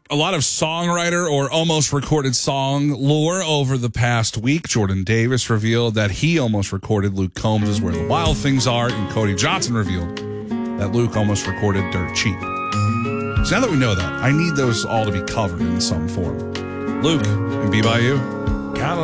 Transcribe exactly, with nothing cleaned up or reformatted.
a lot of songwriter or almost recorded song lore over the past week. Jordan Davis revealed that he almost recorded Luke Combs' Where the Wild Things Are, and Cody Johnson revealed that Luke almost recorded Dirt Cheap. So now that we know that, I need those all to be covered in some form. Luke, and Be By You. Kinda